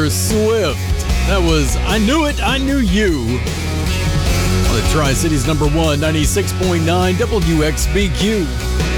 Taylor Swift. That was I Knew It, I Knew You. On the Tri-Cities number one, 96.9 WXBQ.